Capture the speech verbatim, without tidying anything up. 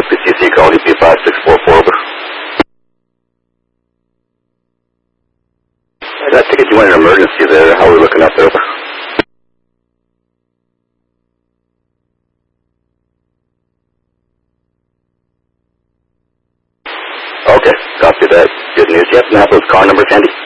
P C C call D P five six four four, over. I got a ticket, you want an emergency there. How are we looking up there, over? Okay, copy that. Good news. You happen to have those car numbers handy?